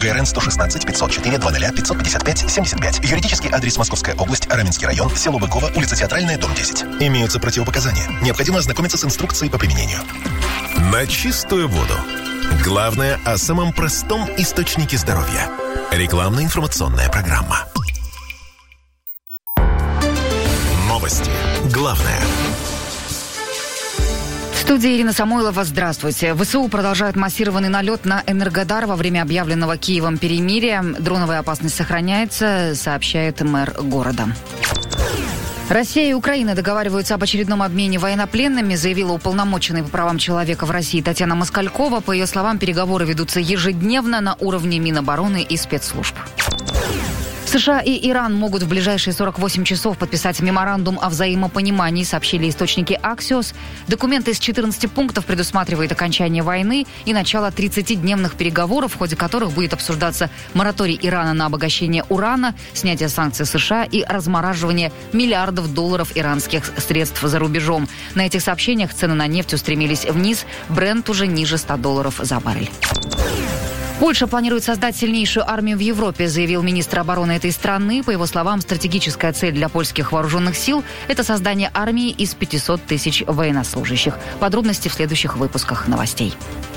ФРН 116 504 00 555 75. Юридический адрес: Московская область, Раменский район, село Быково, улица Театральная, дом 10. Имеются противопоказания. Необходимо ознакомиться с инструкцией по применению. На чистую воду. Главное о самом простом источнике здоровья. Рекламно-информационная программа. Новости. Главное. В студии Ирина Самойлова. Здравствуйте. ВСУ продолжают массированный налет на Энергодар во время объявленного Киевом перемирия. Дроновая опасность сохраняется, сообщает мэр города. Россия и Украина договариваются об очередном обмене военнопленными, заявила уполномоченная по правам человека в России Татьяна Москалькова. По ее словам, переговоры ведутся ежедневно на уровне Минобороны и спецслужб. США и Иран могут в ближайшие 48 часов подписать меморандум о взаимопонимании, сообщили источники Axios. Документ из 14 пунктов предусматривает окончание войны и начало 30-дневных переговоров, в ходе которых будет обсуждаться мораторий Ирана на обогащение урана, снятие санкций США и размораживание миллиардов долларов иранских средств за рубежом. На этих сообщениях цены на нефть устремились вниз, Брент уже ниже $100 за баррель. Польша планирует создать сильнейшую армию в Европе, заявил министр обороны этой страны. По его словам, стратегическая цель для польских вооруженных сил – это создание армии из 500 тысяч военнослужащих. Подробности в следующих выпусках новостей.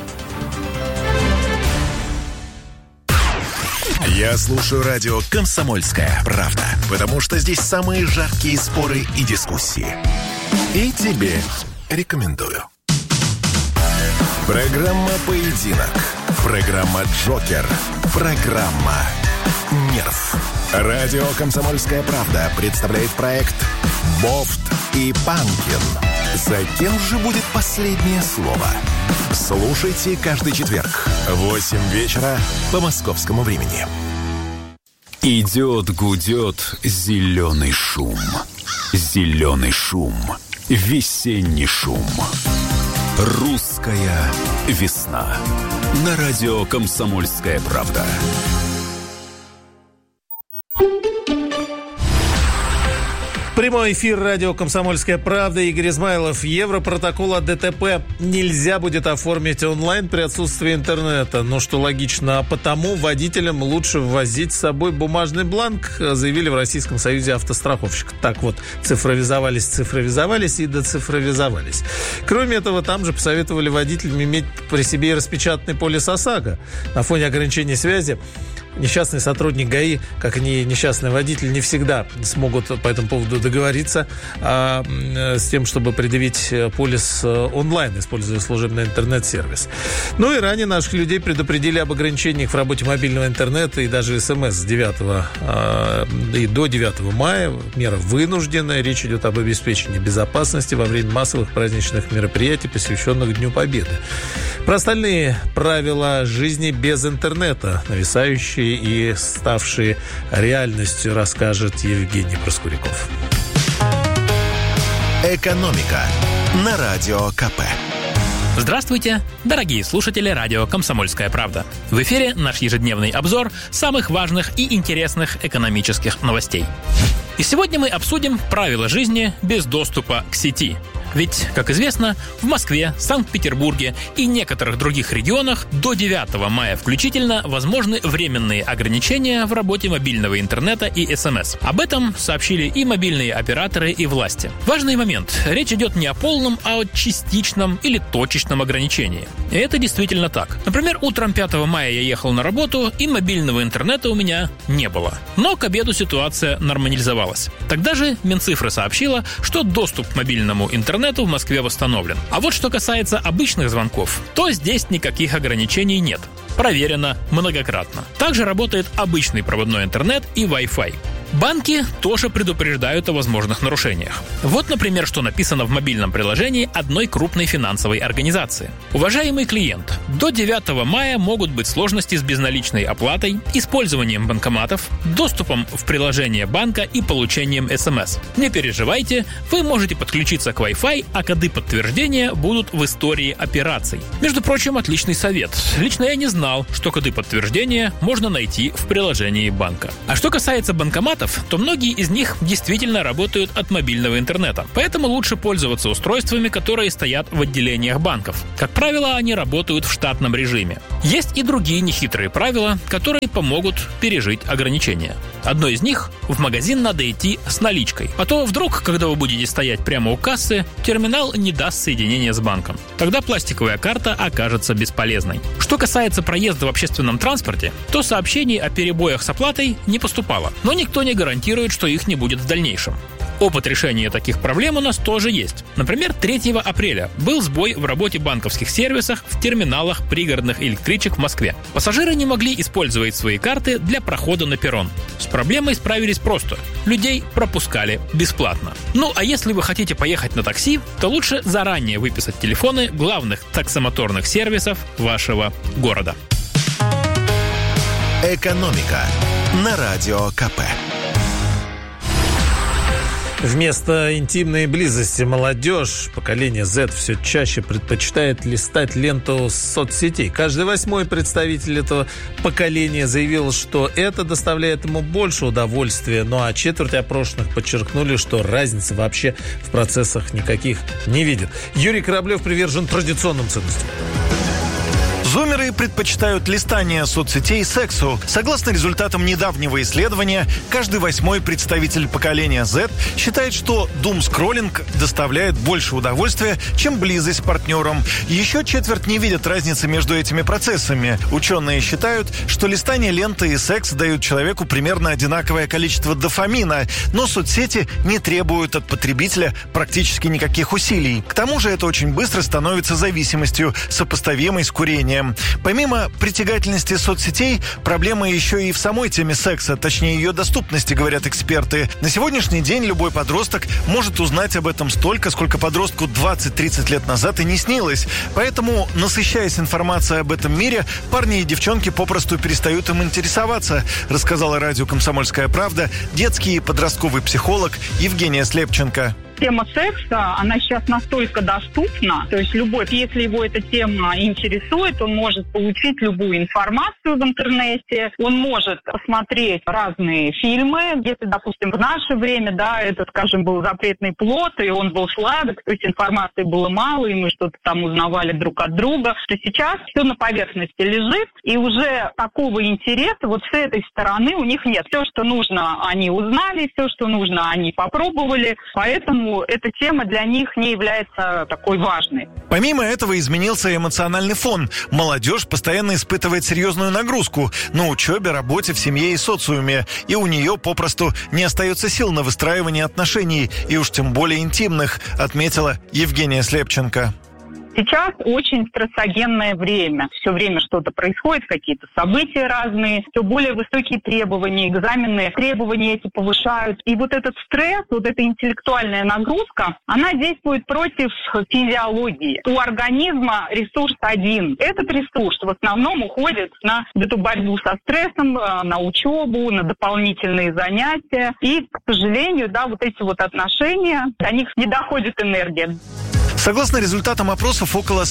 Я слушаю радио «Комсомольская правда», потому что здесь самые жаркие споры и дискуссии. И тебе рекомендую. Программа «Поединок». Программа «Джокер». Программа «Нерв». Радио «Комсомольская правда» представляет проект «Бофт и Панкин». За кем же будет последнее слово? Слушайте каждый четверг в 8 вечера по московскому времени. Идет, гудет зеленый шум. Зеленый шум. Весенний шум. Русская весна. На радио «Комсомольская правда». Прямой эфир радио «Комсомольская правда». Игорь Измайлов. Европротокол о ДТП нельзя будет оформить онлайн при отсутствии интернета. Но что логично, а потому водителям лучше ввозить с собой бумажный бланк, заявили в Российском союзе автостраховщиков. Так вот, цифровизовались и доцифровизовались. Кроме этого, там же посоветовали водителям иметь при себе и распечатанный полис ОСАГО. На фоне ограничений связи несчастный сотрудник ГАИ, как и несчастный водитель, не всегда смогут по этому поводу договориться с тем, чтобы предъявить полис онлайн, используя служебный интернет-сервис. Ну и ранее наших людей предупредили об ограничениях в работе мобильного интернета и даже СМС с 9 и до 9 мая. Мера вынужденная. Речь идет об обеспечении безопасности во время массовых праздничных мероприятий, посвященных Дню Победы. Про остальные правила жизни без интернета, нависающие и ставшие реальностью, расскажет Евгений Проскуряков. Экономика на Радио КП. Здравствуйте, дорогие слушатели радио «Комсомольская правда». В эфире наш ежедневный обзор самых важных и интересных экономических новостей. И сегодня мы обсудим правила жизни без доступа к сети. Ведь, как известно, в Москве, Санкт-Петербурге и некоторых других регионах до 9 мая включительно возможны временные ограничения в работе мобильного интернета и СМС. Об этом сообщили и мобильные операторы, и власти. Важный момент. Речь идет не о полном, а о частичном или точечном ограничении. И это действительно так. Например, утром 5 мая я ехал на работу, и мобильного интернета у меня не было. Но к обеду ситуация нормализовалась. Тогда же Минцифры сообщила, что доступ к мобильному интернету в Москве восстановлен. А вот что касается обычных звонков, то здесь никаких ограничений нет. Проверено многократно. Также работает обычный проводной интернет и Wi-Fi. Банки тоже предупреждают о возможных нарушениях. Вот, например, что написано в мобильном приложении одной крупной финансовой организации. Уважаемый клиент, до 9 мая могут быть сложности с безналичной оплатой, использованием банкоматов, доступом в приложение банка и получением СМС. Не переживайте, вы можете подключиться к Wi-Fi, а коды подтверждения будут в истории операций. Между прочим, отличный совет. Лично я не знал, что коды подтверждения можно найти в приложении банка. А что касается банкоматов, аппаратов, то многие из них действительно работают от мобильного интернета. Поэтому лучше пользоваться устройствами, которые стоят в отделениях банков. Как правило, они работают в штатном режиме. Есть и другие нехитрые правила, которые помогут пережить ограничения. Одно из них – в магазин надо идти с наличкой. А то вдруг, когда вы будете стоять прямо у кассы, терминал не даст соединения с банком. Тогда пластиковая карта окажется бесполезной. Что касается проезда в общественном транспорте, то сообщений о перебоях с оплатой не поступало. Но никто не гарантирует, что их не будет в дальнейшем. Опыт решения таких проблем у нас тоже есть. Например, 3 апреля был сбой в работе банковских сервисов в терминалах пригородных электричек в Москве. Пассажиры не могли использовать свои карты для прохода на перрон. С проблемой справились просто. Людей пропускали бесплатно. Ну, а если вы хотите поехать на такси, то лучше заранее выписать телефоны главных таксомоторных сервисов вашего города. «Экономика» на Радио КП. Вместо интимной близости молодежь, поколение Z, все чаще предпочитает листать ленту соцсетей. Каждый 8-й представитель этого поколения заявил, что это доставляет ему больше удовольствия. Ну а четверть опрошенных подчеркнули, что разницы вообще в процессах никаких не видят. Юрий Кораблев привержен традиционным ценностям. Зумеры предпочитают листание соцсетей сексу. Согласно результатам недавнего исследования, каждый 8-й представитель поколения Z считает, что думскроллинг доставляет больше удовольствия, чем близость с партнером. Еще четверть не видят разницы между этими процессами. Ученые считают, что листание ленты и секс дают человеку примерно одинаковое количество дофамина, но соцсети не требуют от потребителя практически никаких усилий. К тому же это очень быстро становится зависимостью, сопоставимой с курением. Помимо притягательности соцсетей, проблема еще и в самой теме секса, точнее ее доступности, говорят эксперты. На сегодняшний день любой подросток может узнать об этом столько, сколько подростку 20-30 лет назад и не снилось. Поэтому, насыщаясь информацией об этом мире, парни и девчонки попросту перестают им интересоваться, рассказала радио «Комсомольская правда» детский и подростковый психолог Евгения Слепченко. Тема секса, она сейчас настолько доступна, то есть любой, если его эта тема интересует, он может получить любую информацию в интернете, он может посмотреть разные фильмы, если, допустим, в наше время, да, это, скажем, был запретный плод, и он был сладок, то есть информации было мало, и мы что-то там узнавали друг от друга, то сейчас все на поверхности лежит, и уже такого интереса вот с этой стороны у них нет. Все, что нужно, они узнали, все, что нужно, они попробовали, поэтому эта тема для них не является такой важной. Помимо этого изменился эмоциональный фон. Молодежь постоянно испытывает серьезную нагрузку на учебе, работе, в семье и социуме. И у нее попросту не остается сил на выстраивание отношений, и уж тем более интимных, отметила Евгения Слепченко. Сейчас очень стрессогенное время. Все время что-то происходит, какие-то события разные, все более высокие требования, экзаменные требования эти повышают. И вот этот стресс, вот эта интеллектуальная нагрузка, она действует против физиологии. У организма ресурс один. Этот ресурс в основном уходит на эту борьбу со стрессом, на учебу, на дополнительные занятия. И, к сожалению, да, вот эти вот отношения, до них не доходит энергия. Согласно результатам опросов, около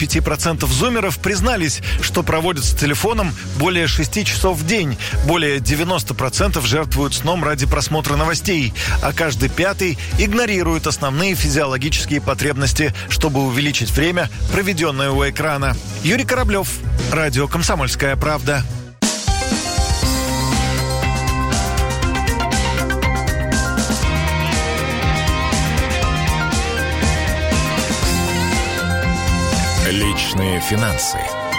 45% зумеров признались, что проводят с телефоном более 6 часов в день. Более 90% жертвуют сном ради просмотра новостей, а каждый 5-й игнорирует основные физиологические потребности, чтобы увеличить время, проведенное у экрана. Юрий Кораблев, радио «Комсомольская правда». Личные финансы.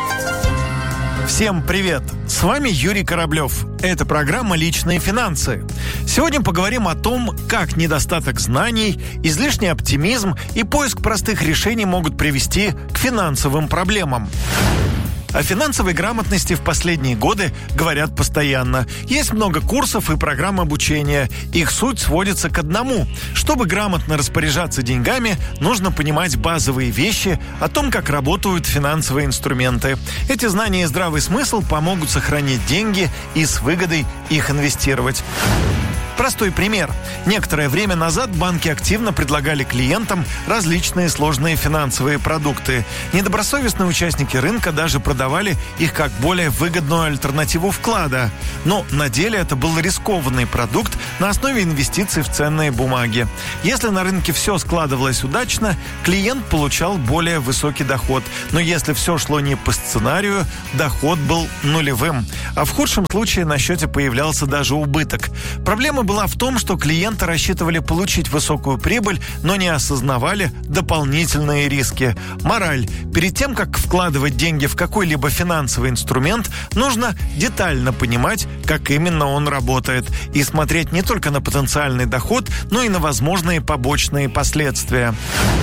Всем привет! С вами Юрий Кораблев. Это программа «Личные финансы». Сегодня поговорим о том, как недостаток знаний, излишний оптимизм и поиск простых решений могут привести к финансовым проблемам. О финансовой грамотности в последние годы говорят постоянно. Есть много курсов и программ обучения. Их суть сводится к одному. Чтобы грамотно распоряжаться деньгами, нужно понимать базовые вещи о том, как работают финансовые инструменты. Эти знания и здравый смысл помогут сохранить деньги и с выгодой их инвестировать. Простой пример. Некоторое время назад банки активно предлагали клиентам различные сложные финансовые продукты. Недобросовестные участники рынка даже продавали их как более выгодную альтернативу вклада. Но на деле это был рискованный продукт на основе инвестиций в ценные бумаги. Если на рынке все складывалось удачно, клиент получал более высокий доход. Но если все шло не по сценарию, доход был нулевым. А в худшем случае на счете появлялся даже убыток. Проблема была в том, что клиенты рассчитывали получить высокую прибыль, но не осознавали дополнительные риски. Мораль. Перед тем, как вкладывать деньги в какой-либо финансовый инструмент, нужно детально понимать, как именно он работает, и смотреть не только на потенциальный доход, но и на возможные побочные последствия.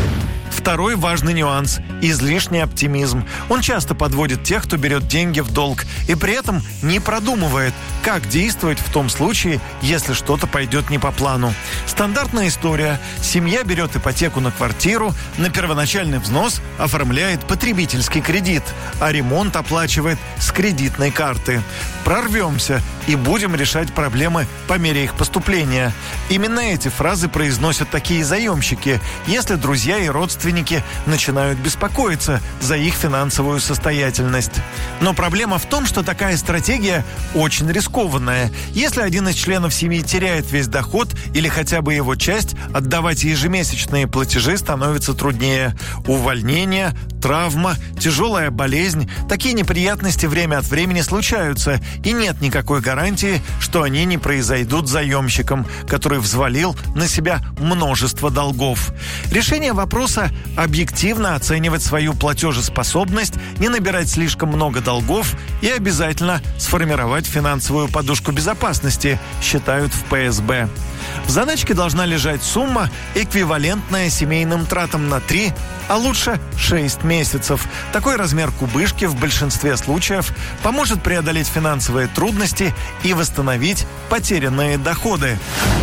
Второй важный нюанс – излишний оптимизм. Он часто подводит тех, кто берет деньги в долг, и при этом не продумывает, как действовать в том случае, если что-то пойдет не по плану. Стандартная история. Семья берет ипотеку на квартиру, на первоначальный взнос оформляет потребительский кредит, а ремонт оплачивает с кредитной карты. Прорвемся и будем решать проблемы по мере их поступления. Именно эти фразы произносят такие заемщики, если друзья и родственники начинают беспокоиться за их финансовую состоятельность. Но проблема в том, что такая стратегия очень рискованная. Если один из членов семьи теряет весь доход или хотя бы его часть, отдавать ежемесячные платежи становится труднее. Увольнение, травма, тяжелая болезнь – такие неприятности время от времени случаются, и нет никакой гарантии, что они не произойдут заемщиком, который взвалил на себя множество долгов. Решение вопроса – объективно оценивать свою платежеспособность, не набирать слишком много долгов и обязательно сформировать финансовую подушку безопасности, считают в ПСБ. В заначке должна лежать сумма, эквивалентная семейным тратам на 3, а лучше 6 месяцев. Такой размер кубышки в большинстве случаев поможет преодолеть финансовые трудности и восстановить потерянные доходы.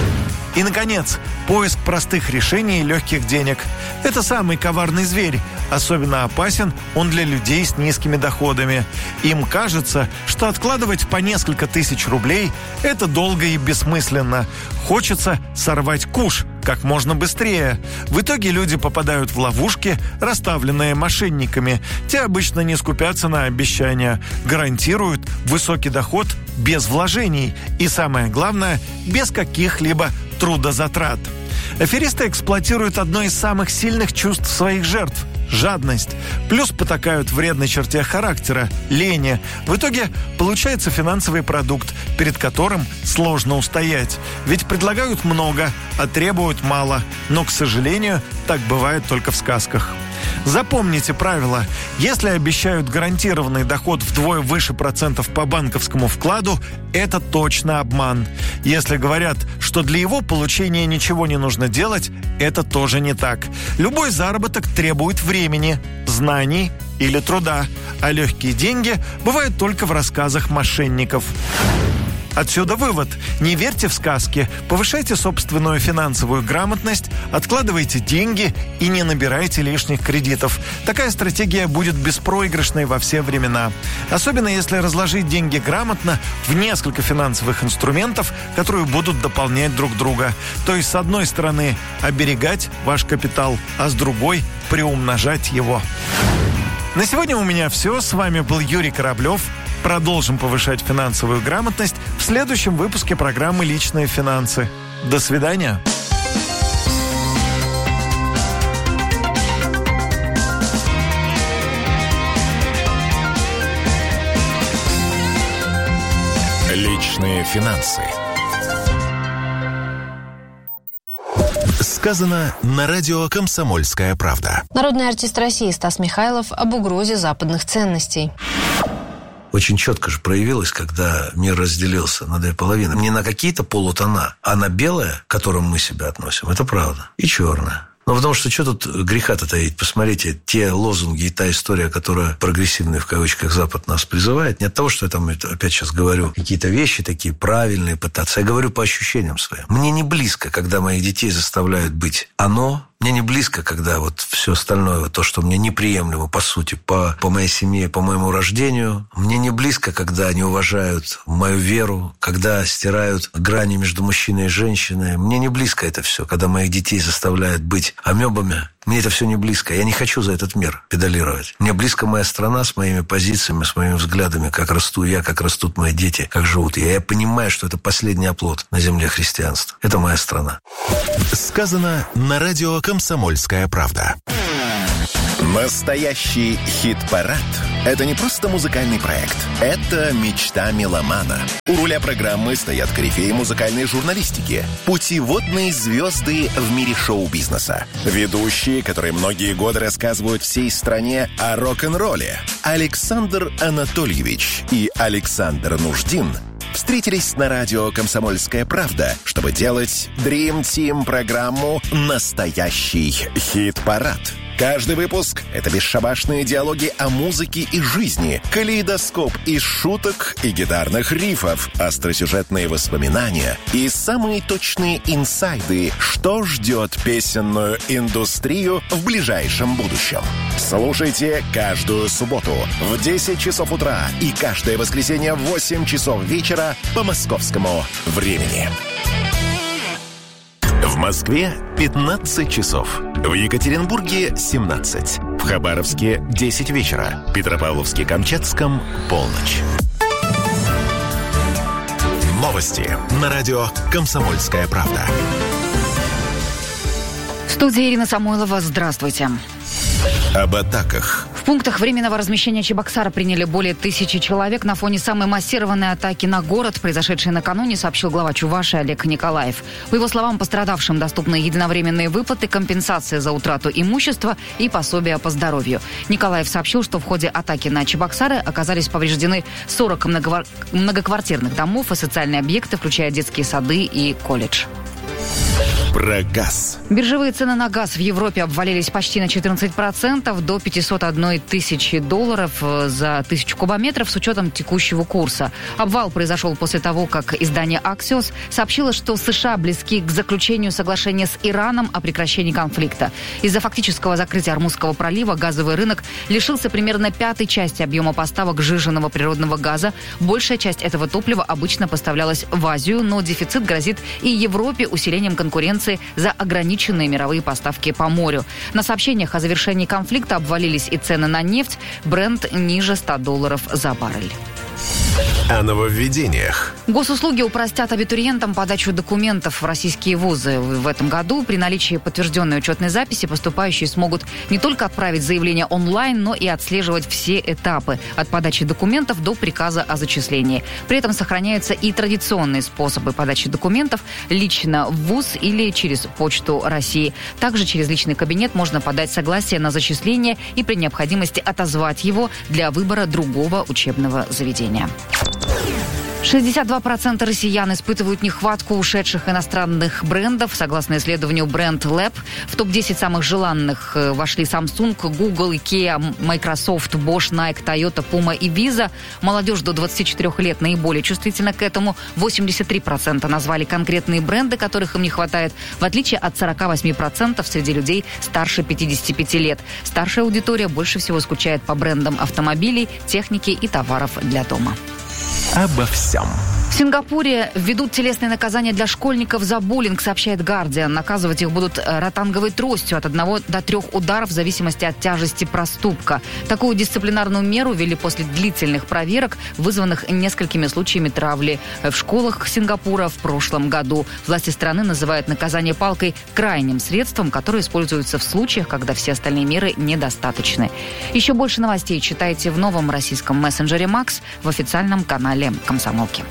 И, наконец, поиск простых решений и легких денег. Это самый коварный зверь. Особенно опасен он для людей с низкими доходами. Им кажется, что откладывать по несколько тысяч рублей – это долго и бессмысленно. Хочется сорвать куш как можно быстрее. В итоге люди попадают в ловушки, расставленные мошенниками. Те обычно не скупятся на обещания, гарантируют высокий доход без вложений и, самое главное, без каких-либо трудозатрат. Аферисты эксплуатируют одно из самых сильных чувств своих жертв – жадность. Плюс потакают вредной черте характера – лени. В итоге получается финансовый продукт, перед которым сложно устоять. Ведь предлагают много, а требуют мало. Но, к сожалению, так бывает только в сказках. Запомните правило. Если обещают гарантированный доход вдвое выше процентов по банковскому вкладу, это точно обман. Если говорят, что для его получения ничего не нужно делать, это тоже не так. Любой заработок требует времени, знаний или труда, а легкие деньги бывают только в рассказах мошенников. Отсюда вывод. Не верьте в сказки, повышайте собственную финансовую грамотность, откладывайте деньги и не набирайте лишних кредитов. Такая стратегия будет беспроигрышной во все времена. Особенно если разложить деньги грамотно в несколько финансовых инструментов, которые будут дополнять друг друга. То есть, с одной стороны, оберегать ваш капитал, а с другой – приумножать его. На сегодня у меня все. С вами был Юрий Кораблев. Продолжим повышать финансовую грамотность в следующем выпуске программы «Личные финансы». До свидания. Личные финансы. Сказано на радио «Комсомольская правда». Народный артист России Стас Михайлов об угрозе западных ценностей. Очень четко же проявилось, когда мир разделился на две половины. Не на какие-то полутона, а на белое, к которому мы себя относим. Это правда. И черное. Ну, потому что тут греха-то таить? Посмотрите, те лозунги и та история, которая прогрессивная, в кавычках, Запад нас призывает, не от того, что я там опять сейчас говорю какие-то вещи такие правильные пытаться. Я говорю по ощущениям своим. Мне не близко, когда моих детей заставляют быть оно, Мне не близко, когда вот все остальное, то, что мне неприемлемо, по сути, по моей семье, по моему рождению. Мне не близко, когда не уважают мою веру, когда стирают грани между мужчиной и женщиной. Мне не близко это все, когда моих детей заставляют быть амебами. Мне это все не близко. Я не хочу за этот мир педалировать. Мне близко моя страна с моими позициями, с моими взглядами, как расту я, как растут мои дети, как живут я. Я понимаю, что это последний оплот на земле христианства. Это моя страна. Сказано на радио «Комсомольская правда». Настоящий хит-парад – это не просто музыкальный проект. Это мечта меломана. У руля программы стоят корифеи музыкальной журналистики, путеводные звезды в мире шоу-бизнеса, ведущие, которые многие годы рассказывают всей стране о рок-н-ролле. Александр Анатольевич и Александр Нуждин встретились на радио «Комсомольская правда», чтобы делать Dream Team программу «Настоящий хит-парад». Каждый выпуск — это бесшабашные диалоги о музыке и жизни, калейдоскоп из шуток и гитарных рифов, остросюжетные воспоминания и самые точные инсайды, что ждет песенную индустрию в ближайшем будущем. Слушайте каждую субботу в 10 часов утра и каждое воскресенье в 8 часов вечера по московскому времени. В Москве 15 часов. В Екатеринбурге 17. В Хабаровске 10 вечера. Петропавловске-Камчатском полночь. Новости на радио «Комсомольская правда». В студии Ирина Самойлова. Здравствуйте. Об атаках. В пунктах временного размещения Чебоксара приняли более 1000 человек на фоне самой массированной атаки на город, произошедшей накануне, сообщил глава Чувашии Олег Николаев. По его словам, пострадавшим доступны единовременные выплаты, компенсация за утрату имущества и пособия по здоровью. Николаев сообщил, что в ходе атаки на Чебоксары оказались повреждены 40 многоквартирных домов и социальные объекты, включая детские сады и колледж. Про газ. Биржевые цены на газ в Европе обвалились почти на 14% до $501 тысячи за 1000 кубометров с учетом текущего курса. Обвал произошел после того, как издание Axios сообщило, что США близки к заключению соглашения с Ираном о прекращении конфликта. Из-за фактического закрытия Ормузского пролива газовый рынок лишился примерно 1/5 части объема поставок сжиженного природного газа. Большая часть этого топлива обычно поставлялась в Азию, но дефицит грозит и Европе усилением конкуренции за ограниченные мировые поставки по морю. На сообщениях о завершении конфликта обвалились и цены на нефть. Брент ниже $100 за баррель. О нововведениях. Госуслуги упростят абитуриентам подачу документов в российские вузы. В этом году при наличии подтвержденной учетной записи поступающие смогут не только отправить заявление онлайн, но и отслеживать все этапы от подачи документов до приказа о зачислении. При этом сохраняются и традиционные способы подачи документов лично в вуз или через Почту России. Также через личный кабинет можно подать согласие на зачисление и при необходимости отозвать его для выбора другого учебного заведения. 62% россиян испытывают нехватку ушедших иностранных брендов. Согласно исследованию Brand Lab, в топ-10 самых желанных вошли Samsung, Google, IKEA, Microsoft, Bosch, Nike, Toyota, Puma и Visa. Молодежь до 24 лет наиболее чувствительна к этому. 83% назвали конкретные бренды, которых им не хватает, в отличие от 48% среди людей старше 55 лет. Старшая аудитория больше всего скучает по брендам автомобилей, техники и товаров для дома. Обо всем. В Сингапуре введут телесные наказания для школьников за буллинг, сообщает Guardian. Наказывать их будут ротанговой тростью от 1 до 3 ударов в зависимости от тяжести проступка. Такую дисциплинарную меру ввели после длительных проверок, вызванных несколькими случаями травли в школах Сингапура в прошлом году. Власти страны называют наказание палкой крайним средством, которое используется в случаях, когда все остальные меры недостаточны. Еще больше новостей читайте в новом российском мессенджере Макс в официальном канале «Комсомолки».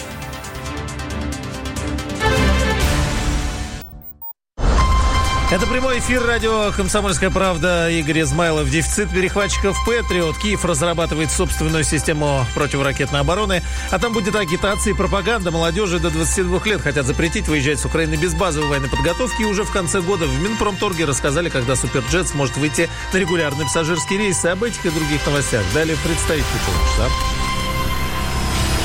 Это прямой эфир радио «Комсомольская правда». Игорь Измайлов. Дефицит перехватчиков «Патриот». Киев разрабатывает собственную систему противоракетной обороны. А там будет агитация и пропаганда. Молодежи до 22 лет хотят запретить выезжать с Украины без базовой военной подготовки. И уже в конце года в Минпромторге рассказали, когда Суперджет сможет выйти на регулярные пассажирские рейсы. Об этих и других новостях далее представитель «Помощь».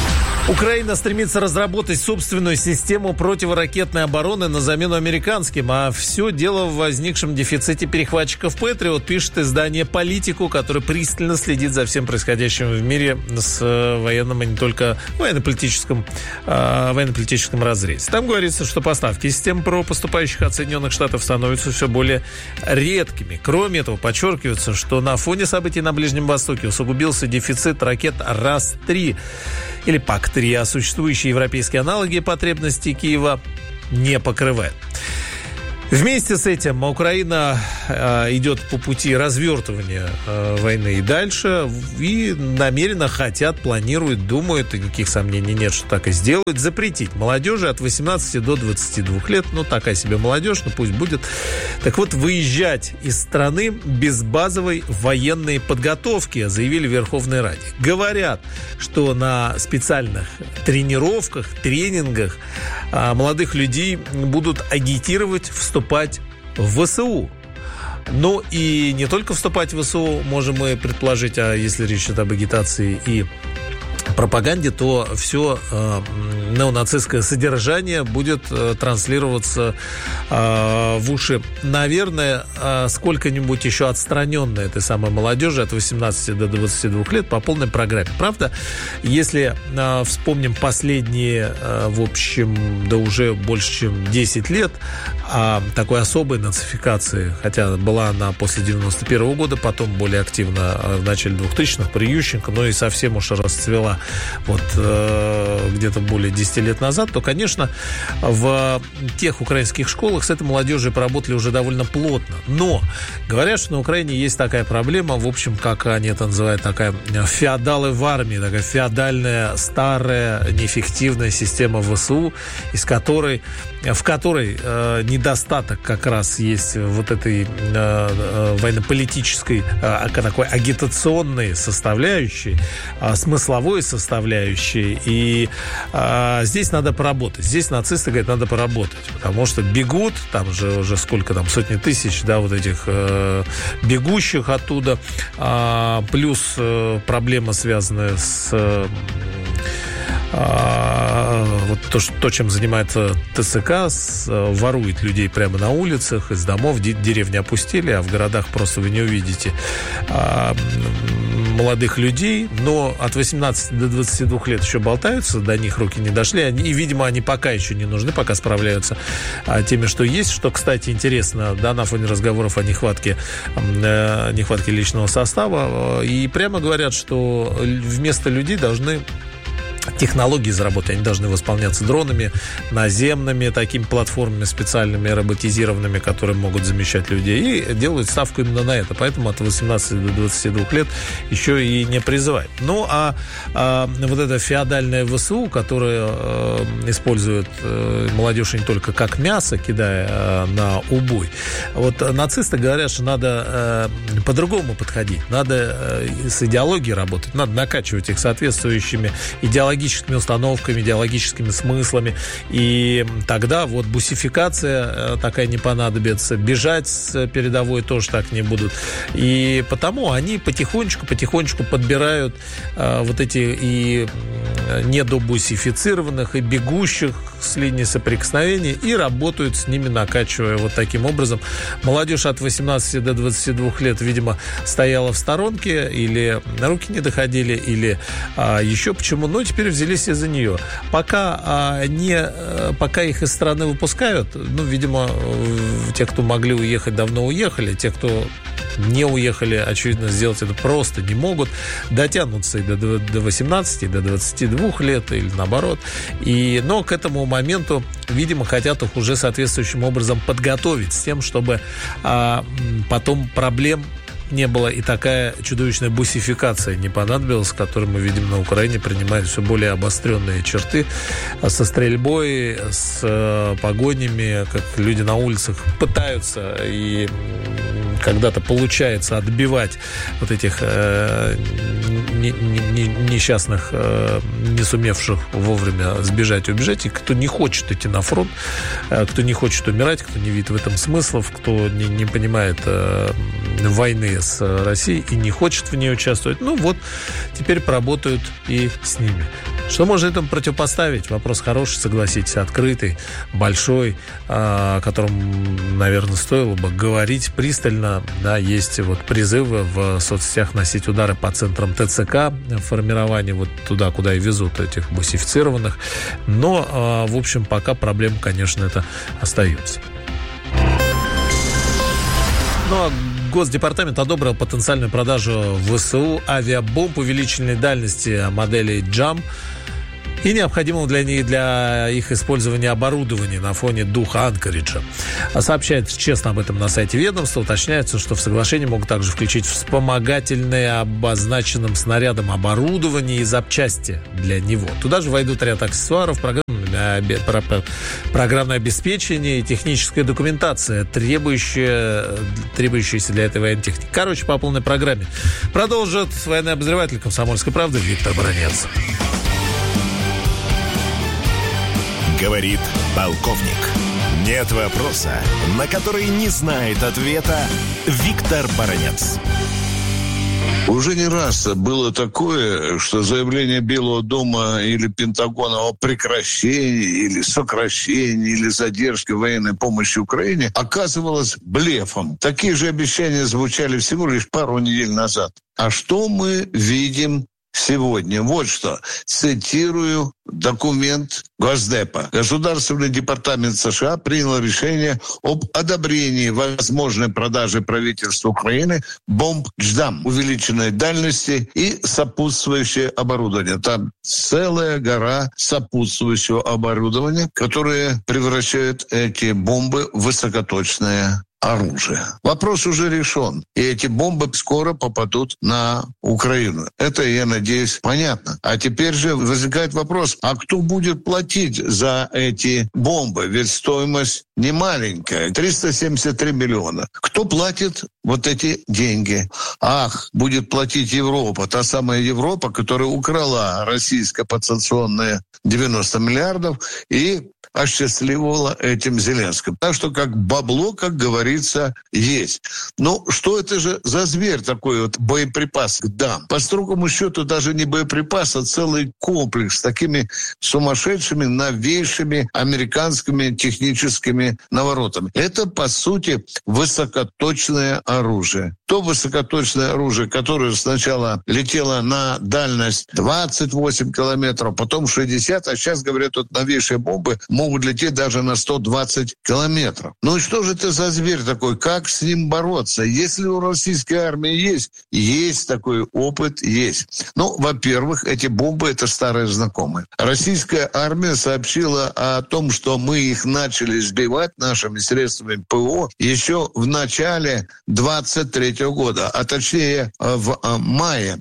Украина стремится разработать собственную систему противоракетной обороны на замену американским, а все дело в возникшем дефиците перехватчиков «Патриот», пишет издание «Политику», которое пристально следит за всем происходящим в мире с военным и не только военно-политическом разрезе. Там говорится, что поставки систем ПРО, поступающих от Соединенных Штатов, становятся все более редкими. Кроме этого, подчеркивается, что на фоне событий на Ближнем Востоке усугубился дефицит ракет РАС-3 или ПАК-3, а существующие европейские аналоги потребностей Киева не покрывают. Вместе с этим Украина идет по пути развертывания войны и дальше, и намеренно планируют, думают, и никаких сомнений нет, что так и сделают, запретить молодежи от 18 до 22 лет, такая себе молодежь, пусть будет, так вот, выезжать из страны без базовой военной подготовки, заявили в Верховной Раде. Говорят, что на специальных тренировках, тренингах молодых людей будут агитировать вступать в ВСУ. Ну и не только вступать в ВСУ, можем мы предположить, а если речь идет об агитации и пропаганде, то все неонацистское содержание будет транслироваться в уши, наверное, сколько-нибудь еще отстраненной этой самой молодежи от 18 до 22 лет по полной программе. Правда, если вспомним последние, в общем, да уже больше чем 10 лет такой особой нацификации, хотя была она после 91 года, потом более активно в начале 2000-х при Ющенко, но и совсем уж расцвела где-то более 10 лет назад, то, конечно, в тех украинских школах с этой молодежью поработали уже довольно плотно. Но говорят, что на Украине есть такая проблема, в общем, как они это называют, такая феодалы в армии, такая феодальная, старая, неэффективная система ВСУ, в которой недостаток как раз есть вот этой военно-политической, такой агитационной составляющей, смысловой составляющей. И здесь надо поработать. Здесь нацисты говорят, надо поработать. Потому что бегут, там же уже сколько там, сотни тысяч, да, вот этих бегущих оттуда. Плюс проблема, связанная с вот то, чем занимается ТСК, ворует людей прямо на улицах, из домов, деревни опустили, а в городах просто вы не увидите молодых людей, но от 18 до 22 лет еще болтаются, до них руки не дошли, и, видимо, они пока еще не нужны, пока справляются теми, что есть, что, кстати, интересно, да, на фоне разговоров о нехватке личного состава, и прямо говорят, что вместо людей должны технологии заработать, они должны восполняться дронами, наземными такими платформами специальными, роботизированными, которые могут замещать людей, и делают ставку именно на это. Поэтому от 18 до 22 лет еще и не призывают. Ну, а вот это феодальное ВСУ, которое использует молодежь не только как мясо, кидая на убой. Вот нацисты говорят, что надо по-другому подходить, надо с идеологией работать, надо накачивать их соответствующими идеологическими установками, идеологическими смыслами, и тогда вот бусификация такая не понадобится, бежать с передовой тоже так не будут, и потому они потихонечку подбирают вот эти и недобусифицированных, и бегущих с линии соприкосновения, и работают с ними, накачивая вот таким образом. Молодежь от 18 до 22 лет, видимо, стояла в сторонке, или руки не доходили, или еще почему, но теперь взялись из-за нее. Пока их из страны выпускают, видимо, те, кто могли уехать, давно уехали, те, кто не уехали, очевидно, сделать это просто не могут, дотянутся и до 18, и до 22 лет, или наоборот. Но к этому моменту, видимо, хотят их уже соответствующим образом подготовить с тем, чтобы потом проблем не было и такая чудовищная бусификация не понадобилась, которую мы видим на Украине, принимает все более обостренные черты со стрельбой, с погонями, как люди на улицах пытаются и когда-то получается отбивать вот этих несчастных, не сумевших вовремя сбежать и убежать, и кто не хочет идти на фронт, кто не хочет умирать, кто не видит в этом смыслов, кто не понимает войны с Россией и не хочет в ней участвовать. Теперь поработают и с ними. Что можно этому противопоставить? Вопрос хороший, согласитесь, открытый, большой, о котором, наверное, стоило бы говорить пристально. Да, есть вот призывы в соцсетях носить удары по центрам ТЦК, формирование вот туда, куда и везут этих мусифицированных. Но, в общем, пока проблема, конечно, это остается. Ну, а Госдепартамент одобрил потенциальную продажу в ВСУ авиабомб увеличенной дальности моделей «Джам» и необходимого для их использования оборудования на фоне духа Анкориджа. Сообщается честно об этом на сайте ведомства. Уточняется, что в соглашении могут также включить вспомогательное обозначенным снарядом оборудование и запчасти для него. Туда же войдут ряд аксессуаров, программное обеспечение и техническая документация, требующаяся для этой военной техники. Короче, по полной программе. Продолжит военный обозреватель «Комсомольской правды» Виктор Баранец. Говорит полковник. Нет вопроса, на который не знает ответа Виктор Баранец. Уже не раз было такое, что заявление Белого дома или Пентагона о прекращении или сокращении или задержке военной помощи Украине оказывалось блефом. Такие же обещания звучали всего лишь пару недель назад. А что мы видим сегодня? Вот что. Цитирую документ Госдепа. Государственный департамент США принял решение об одобрении возможной продажи правительству Украины бомб «Дждам» увеличенной дальности и сопутствующее оборудование. Там целая гора сопутствующего оборудования, которое превращает эти бомбы в высокоточное оружие. Вопрос уже решен. И эти бомбы скоро попадут на Украину. Это, я надеюсь, понятно. А теперь же возникает вопрос, а кто будет платить за эти бомбы? Ведь стоимость не маленькая. 373 миллиона. Кто платит вот эти деньги? Ах, будет платить Европа. Та самая Европа, которая украла российское подсанкционное 90 миллиардов и осчастливила этим Зеленским. Так что как бабло, как говорится, есть. Ну, что это же за зверь такой вот боеприпас к ДАМ? По строгому счету даже не боеприпас, а целый комплекс с такими сумасшедшими, новейшими американскими техническими наворотами. Это, по сути, высокоточное оружие. То высокоточное оружие, которое сначала летело на дальность 28 километров, потом 60, а сейчас, говорят, вот новейшие бомбы могут лететь даже на 120 километров. Ну и что же это за зверь такой? Как с ним бороться? Если у российской армии есть такой опыт, есть. Ну, во-первых, эти бомбы — это старые знакомые. Российская армия сообщила о том, что мы их начали сбивать нашими средствами ПВО еще в начале 23 года, а точнее в мае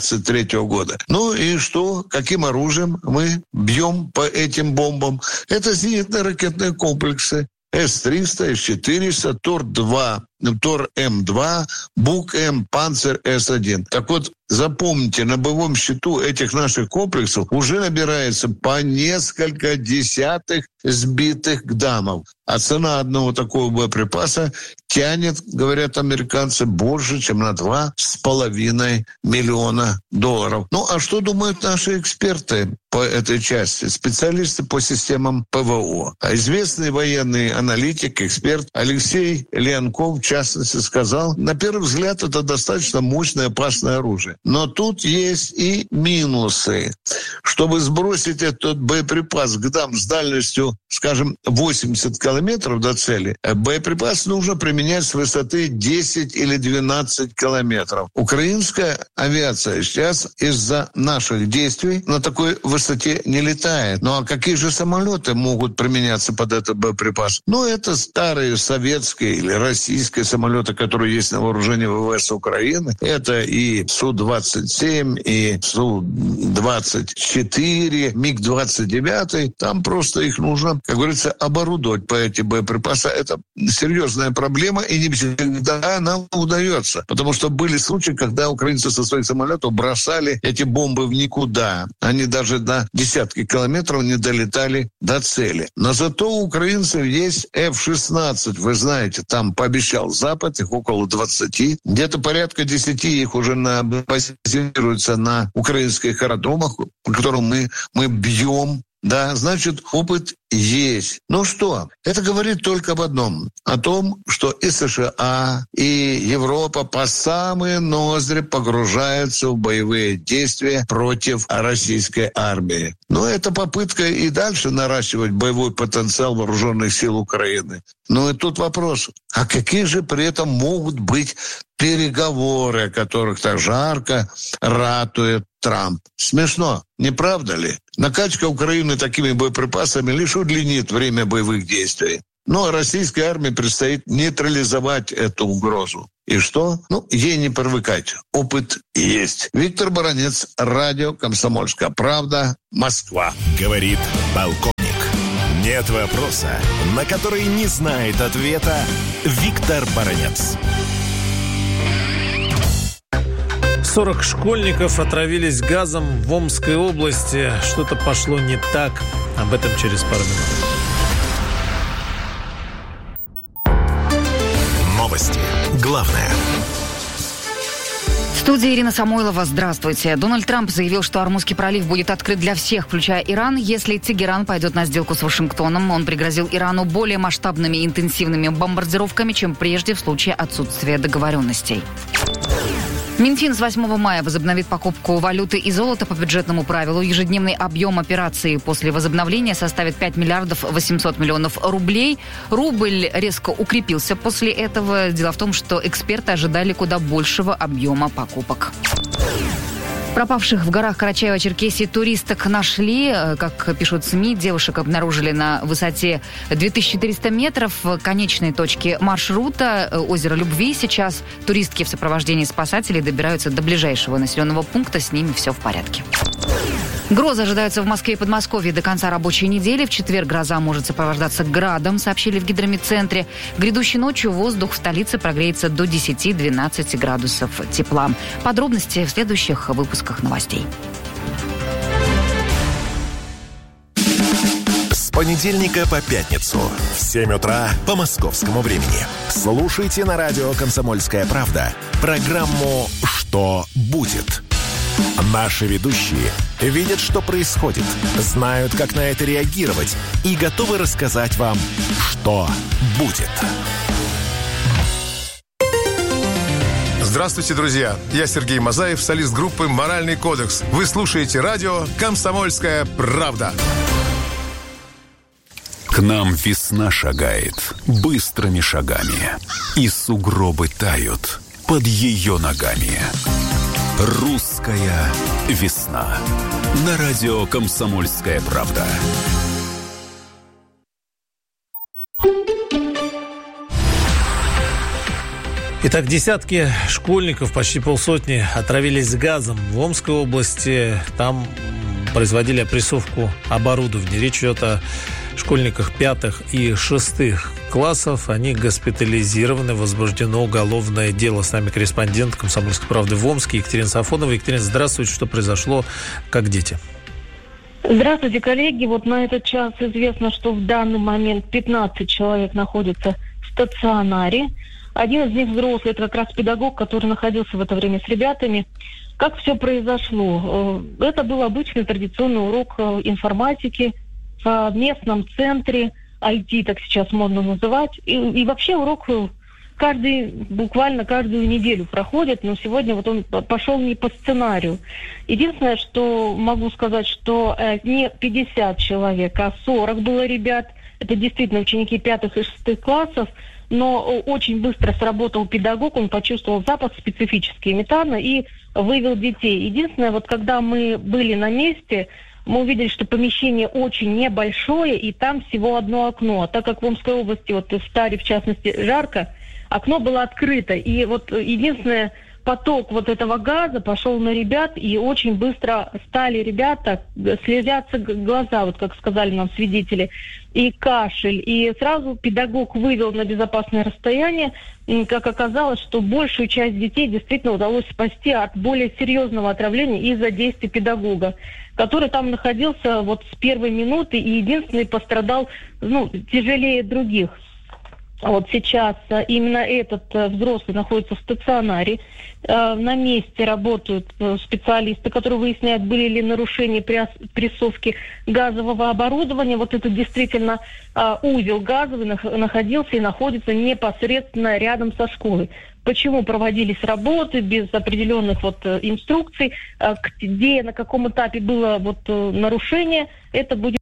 23 года. Ну и что? Каким оружием мы бьем по этим бомбам? Это зенитно-ракетные комплексы. С-300, С-400, Тор-2, Тор-М2, Бук-М, Панцер С-1. Так вот, запомните, на боевом счету этих наших комплексов уже набирается по несколько десятых сбитых ГДАМов. А цена одного такого боеприпаса тянет, говорят американцы, больше, чем на $2,5 миллиона. Ну, а что думают наши эксперты по этой части? Специалисты по системам ПВО. А известный военный аналитик, эксперт Алексей Леонков, в частности, сказал, на первый взгляд, это достаточно мощное, опасное оружие. Но тут есть и минусы. Чтобы сбросить этот боеприпас к ГДАМ с дальностью, скажем, 80 километров до цели, боеприпас нужно применять с высоты 10 или 12 километров. Украинская авиация сейчас из-за наших действий на такой высоте не летает. Ну а какие же самолеты могут применяться под этот боеприпас? Ну, это старые советские или российские самолеты, которые есть на вооружении ВВС Украины. Это и Су-27, и Су-24, МиГ-29. Там просто их нужно, как говорится, оборудовать по эти боеприпасы. Это серьезная проблема. проблема, и не всегда нам удается. Потому что были случаи, когда украинцы со своих самолетов бросали эти бомбы в никуда. Они даже на десятки километров не долетали до цели. Но зато у украинцев есть F-16. Вы знаете, там пообещал Запад, их около 20. Где-то порядка 10 их уже базируются на украинских аэродромах, по которым мы бьем. Да, значит, опыт есть. Ну что, это говорит только об одном. О том, что и США, и Европа по самые ноздри погружаются в боевые действия против российской армии. Но это попытка и дальше наращивать боевой потенциал вооруженных сил Украины. Но и тут вопрос, а какие же при этом могут быть переговоры, о которых так жарко ратует Трамп? Смешно, не правда ли? Накачка Украины такими боеприпасами лишь удлинит время боевых действий. Ну, а российской армии предстоит нейтрализовать эту угрозу. И что? Ну, ей не привыкать. Опыт есть. Виктор Баранец, радио «Комсомольская правда», Москва. Говорит полковник. Нет вопроса, на который не знает ответа Виктор Баранец. 40 школьников отравились газом в Омской области. Что-то пошло не так. Об этом через пару минут. Новости. Главное. В студии Ирина Самойлова. Здравствуйте. Дональд Трамп заявил, что Ормузский пролив будет открыт для всех, включая Иран, если Тегеран пойдет на сделку с Вашингтоном. Он пригрозил Ирану более масштабными и интенсивными бомбардировками, чем прежде в случае отсутствия договоренностей. Минфин с 8 мая возобновит покупку валюты и золота по бюджетному правилу. Ежедневный объем операции после возобновления составит 5 миллиардов 800 миллионов рублей. Рубль резко укрепился после этого. Дело в том, что эксперты ожидали куда большего объема покупок. Пропавших в горах Карачаево-Черкесии туристок нашли. Как пишут СМИ, девушек обнаружили на высоте 2400 метров в конечной точке маршрута озера Любви. Сейчас туристки в сопровождении спасателей добираются до ближайшего населенного пункта. С ними все в порядке. Грозы ожидаются в Москве и Подмосковье до конца рабочей недели. В четверг гроза может сопровождаться градом, сообщили в гидрометцентре. Грядущей ночью воздух в столице прогреется до 10-12 градусов тепла. Подробности в следующих выпусках новостей. С понедельника по пятницу в 7 утра по московскому времени. Слушайте на радио «Комсомольская правда» программу «Что будет?». Наши ведущие видят, что происходит, знают, как на это реагировать и готовы рассказать вам, что будет. Здравствуйте, друзья! Я Сергей Мазаев, солист группы «Моральный кодекс». Вы слушаете радио «Комсомольская правда». К нам весна шагает быстрыми шагами, и сугробы тают под ее ногами. Русская весна. На радио «Комсомольская правда». Итак, десятки школьников, почти полсотни, отравились газом в Омской области. Там производили опрессовку оборудования. Речь идет о школьниках 5 и 6 классов. Они госпитализированы, возбуждено уголовное дело. С нами корреспондент «Комсомольской правды» в Омске Екатерина Сафонова. Екатерина, здравствуйте. Что произошло? Как дети? Здравствуйте, коллеги. Вот на этот час известно, что в данный момент 15 человек находятся в стационаре. Один из них взрослый, это как раз педагог, который находился в это время с ребятами. Как все произошло? Это был обычный традиционный урок информатики в местном центре IT, так сейчас модно называть. И вообще урок буквально каждую неделю проходит, но сегодня вот он пошел не по сценарию. Единственное, что могу сказать, что не 50 человек, а 40 было ребят. Это действительно ученики 5 и 6 классов. Но очень быстро сработал педагог, он почувствовал запах специфический метана и вывел детей. Единственное, вот когда мы были на месте, мы увидели, что помещение очень небольшое, и там всего одно окно. А так как в Омской области, вот в Таре, в частности, жарко, окно было открыто. И вот единственное поток вот этого газа пошел на ребят, и очень быстро стали ребята, слезятся глаза, вот как сказали нам свидетели, и кашель. И сразу педагог вывел на безопасное расстояние. И, как оказалось, что большую часть детей действительно удалось спасти от более серьезного отравления из-за действий педагога, который там находился вот с первой минуты и единственный пострадал, тяжелее других. Вот сейчас именно этот взрослый находится в стационаре. На месте работают специалисты, которые выясняют, были ли нарушения при прессовке газового оборудования. Вот это действительно узел газовый находился и находится непосредственно рядом со школой. Почему проводились работы без определенных инструкций, где, на каком этапе было нарушение, это будет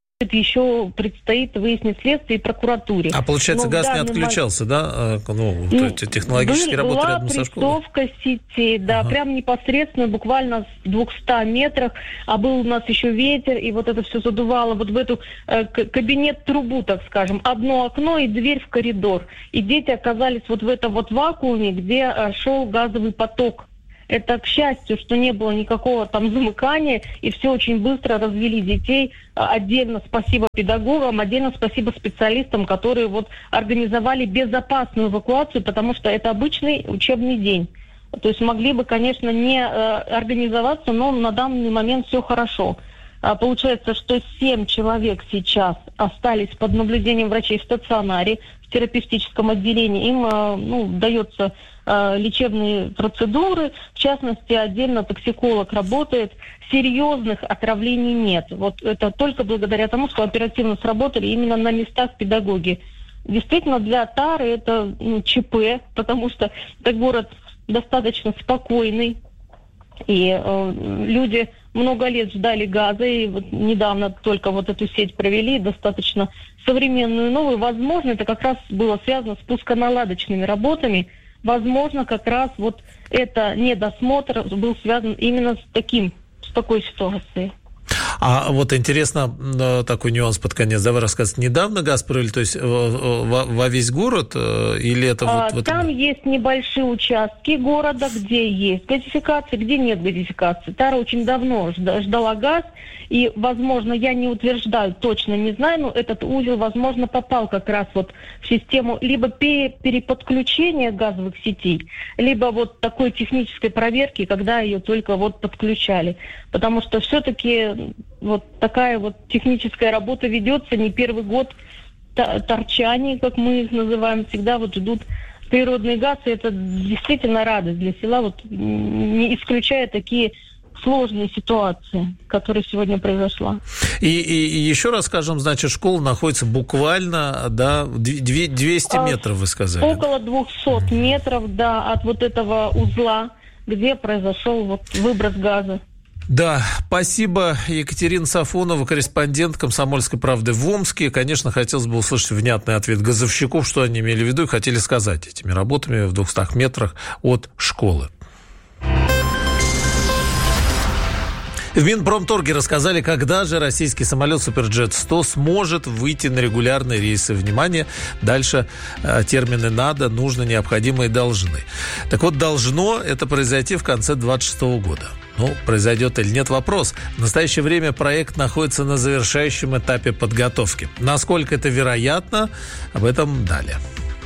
еще предстоит выяснить следствие и прокуратуре. А получается, газ не отключался, да? Технологические работы рядом со школой? Была прессовка сетей, да, прям непосредственно, буквально в 200 метрах, а был у нас еще ветер, и вот это все задувало вот в эту кабинет-трубу, так скажем, одно окно и дверь в коридор. И дети оказались вот в этом вакууме, где шел газовый поток. Это, к счастью, что не было никакого там замыкания, и все очень быстро развели детей. Отдельно спасибо педагогам, отдельно спасибо специалистам, которые организовали безопасную эвакуацию, потому что это обычный учебный день. То есть могли бы, конечно, не организоваться, но на данный момент все хорошо. Получается, что 7 человек сейчас остались под наблюдением врачей в стационаре, в терапевтическом отделении. Им дается лечебные процедуры, в частности, отдельно токсиколог работает. Серьезных отравлений нет. Вот это только благодаря тому, что оперативно сработали именно на местах педагоги. Действительно, для Тары это ЧП, потому что это город достаточно спокойный, и люди много лет ждали газа, и недавно только эту сеть провели, достаточно современную, новую. Возможно, это как раз было связано с пусконаладочными работами. Возможно, как раз это недосмотр был связан именно с такой ситуацией. А интересно, такой нюанс под конец. Давай рассказывать. Недавно газ провели, то есть во весь город? Или это Там есть небольшие участки города, где есть газификация, где нет газификации. Тара очень давно ждала газ, и, возможно, я не утверждаю, точно не знаю, но этот узел, возможно, попал как раз в систему либо переподключения газовых сетей, либо такой технической проверки, когда ее только подключали. Потому что все-таки такая техническая работа ведется не первый год. Торчане, как мы их называем, всегда идут природный газ, и это действительно радость для села, не исключая такие сложные ситуации, которые сегодня произошла. И еще раз скажем, значит, школа находится буквально, 200 метров, вы сказали. Около 200 метров, от этого узла, где произошел выброс газа. Да, спасибо, Екатерина Сафонова, корреспондент «Комсомольской правды» в Омске. Конечно, хотелось бы услышать внятный ответ газовщиков, что они имели в виду и хотели сказать этими работами в 200 метрах от школы. В Минпромторге рассказали, когда же российский самолет «Суперджет-100» сможет выйти на регулярные рейсы. Внимание, дальше термины «надо», «нужно», «необходимо» и «должны». Так вот, должно это произойти в конце 2026 года. Произойдет или нет, вопрос. В настоящее время проект находится на завершающем этапе подготовки. Насколько это вероятно, об этом далее.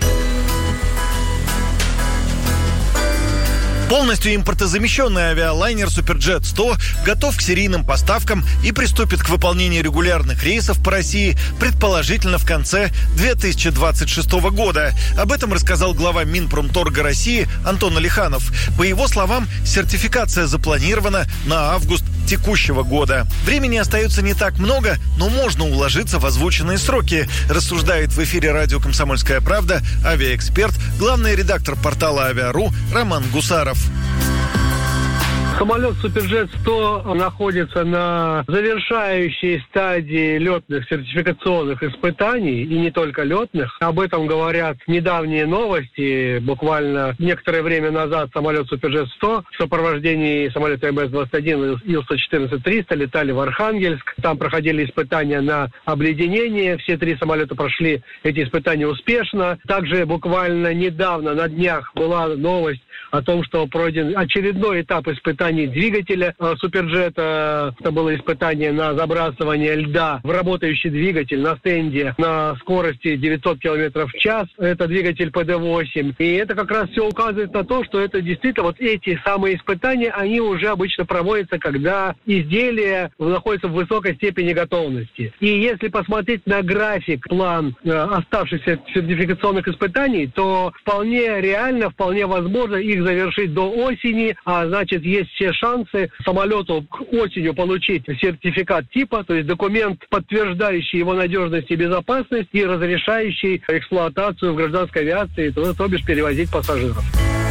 Полностью импортозамещенный авиалайнер «Суперджет-100» готов к серийным поставкам и приступит к выполнению регулярных рейсов по России, предположительно в конце 2026 года. Об этом рассказал глава Минпромторга России Антон Алиханов. По его словам, сертификация запланирована на август текущего года. Времени остается не так много, но можно уложиться в озвученные сроки, рассуждает в эфире радио «Комсомольская правда» авиаэксперт, главный редактор портала «Авиа.ру» Роман Гусаров. Самолет «Суперджет-100» находится на завершающей стадии летных сертификационных испытаний, и не только летных. Об этом говорят недавние новости. Буквально некоторое время назад самолет «Суперджет-100» в сопровождении самолета МС-21 Ил-114-300 летали в Архангельск. Там проходили испытания на обледенение. Все 3 самолета прошли эти испытания успешно. Также буквально недавно, на днях, была новость о том, что пройден очередной этап испытаний двигателя «Суперджета». Это было испытание на забрасывание льда в работающий двигатель на стенде на скорости 900 км в час. Это двигатель ПД-8. И это как раз все указывает на то, что это действительно вот эти самые испытания, они уже обычно проводятся, когда изделие находится в высокой степени готовности. И если посмотреть на график, план оставшихся сертификационных испытаний, то вполне реально, вполне возможно их завершить до осени, а значит есть все шансы самолету к осенью получить сертификат типа, то есть документ, подтверждающий его надежность и безопасность и разрешающий эксплуатацию в гражданской авиации, то бишь перевозить пассажиров.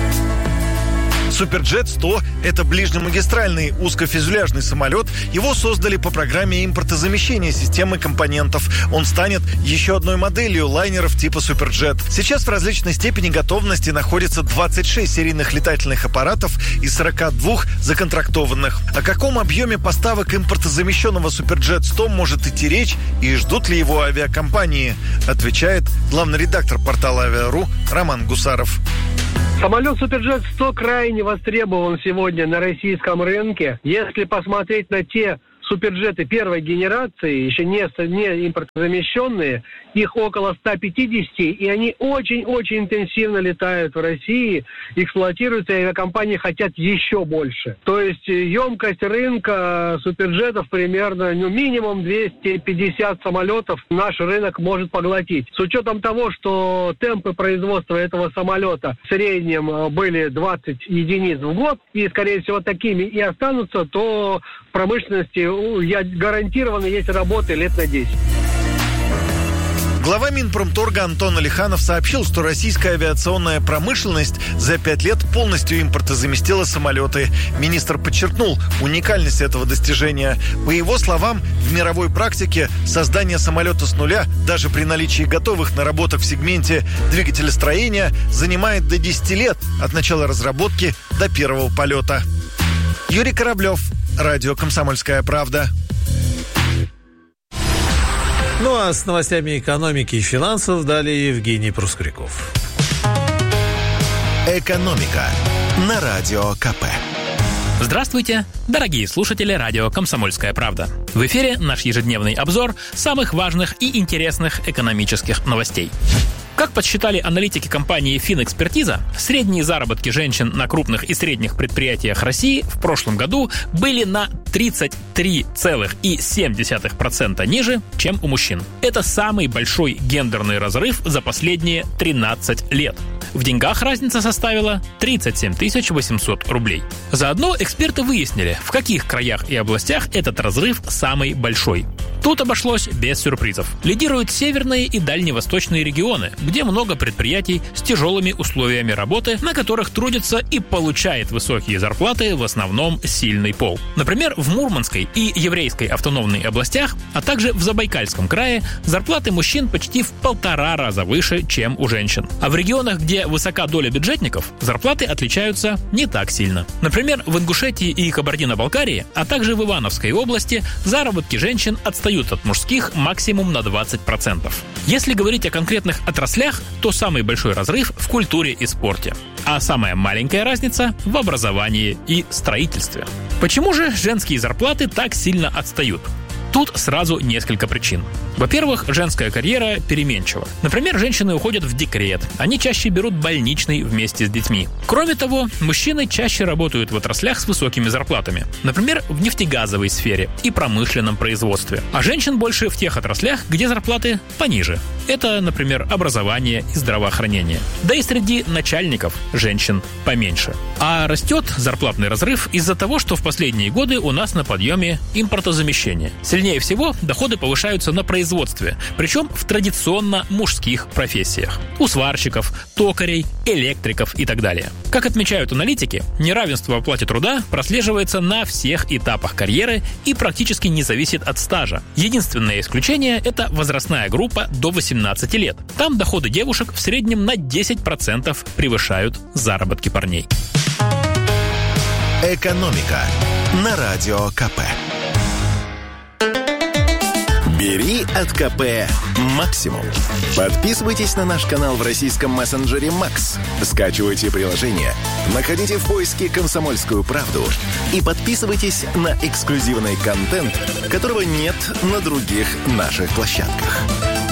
«Суперджет-100» — это ближнемагистральный узкофюзеляжный самолет. Его создали по программе импортозамещения системы компонентов. Он станет еще одной моделью лайнеров типа «Суперджет». Сейчас в различной степени готовности находится 26 серийных летательных аппаратов из 42 законтрактованных. О каком объеме поставок импортозамещенного «Суперджет-100» может идти речь и ждут ли его авиакомпании, отвечает главный редактор портала «Авиа.ру» Роман Гусаров. Самолет «Суперджет-100» крайне востребован сегодня на российском рынке. Если посмотреть на те суперджеты первой генерации, еще не импортозамещенные, их около 150, и они очень-очень интенсивно летают в России, эксплуатируются, и авиакомпании хотят еще больше. То есть емкость рынка суперджетов примерно минимум 250 самолетов наш рынок может поглотить. С учетом того, что темпы производства этого самолета в среднем были 20 единиц в год, и, скорее всего, такими и останутся, то в промышленности гарантированно есть работы лет на 10. Глава Минпромторга Антон Алиханов сообщил, что российская авиационная промышленность за 5 лет полностью импортозаместила самолеты. Министр подчеркнул уникальность этого достижения. По его словам, в мировой практике создание самолета с нуля, даже при наличии готовых наработок в сегменте двигателестроения, занимает до 10 лет от начала разработки до первого полета. Юрий Кораблев, радио «Комсомольская правда». Ну а с новостями экономики и финансов далее Евгений Проскуряков. «Экономика» на Радио КП. Здравствуйте, дорогие слушатели радио «Комсомольская правда». В эфире наш ежедневный обзор самых важных и интересных экономических новостей. Как подсчитали аналитики компании «Финэкспертиза», средние заработки женщин на крупных и средних предприятиях России в прошлом году были на 33,7% ниже, чем у мужчин. Это самый большой гендерный разрыв за последние 13 лет. В деньгах разница составила 37 800 рублей. Заодно эксперты выяснили, в каких краях и областях этот разрыв самый большой. Тут обошлось без сюрпризов. Лидируют северные и дальневосточные регионы, где много предприятий с тяжелыми условиями работы, на которых трудится и получает высокие зарплаты в основном сильный пол. Например, в Мурманской и Еврейской автономной областях, а также в Забайкальском крае зарплаты мужчин почти в 1,5 раза выше, чем у женщин. А в регионах, где высока доля бюджетников, зарплаты отличаются не так сильно. Например, в Ингушетии и Кабардино-Балкарии, а также в Ивановской области заработки женщин отстают от мужских максимум на 20%. Если говорить о конкретных отраслях, то самый большой разрыв в культуре и спорте, а самая маленькая разница в образовании и строительстве. Почему же женские зарплаты так сильно отстают? Тут сразу несколько причин. Во-первых, женская карьера переменчива. Например, женщины уходят в декрет, они чаще берут больничный вместе с детьми. Кроме того, мужчины чаще работают в отраслях с высокими зарплатами. Например, в нефтегазовой сфере и промышленном производстве. А женщин больше в тех отраслях, где зарплаты пониже. Это, например, образование и здравоохранение. Да и среди начальников женщин поменьше. А растет зарплатный разрыв из-за того, что в последние годы у нас на подъеме импортозамещение. Сильнее всего доходы повышаются на производстве, причем в традиционно мужских профессиях. У сварщиков, токарей, электриков и так далее. Как отмечают аналитики, неравенство в оплате труда прослеживается на всех этапах карьеры и практически не зависит от стажа. Единственное исключение – это возрастная группа до 18 лет. Там доходы девушек в среднем на 10% превышают заработки парней. «Экономика» на Радио КП. Бери от КП максимум. Подписывайтесь на наш канал в российском мессенджере «Макс». Скачивайте приложение, находите в поиске «Комсомольскую правду» и подписывайтесь на эксклюзивный контент, которого нет на других наших площадках.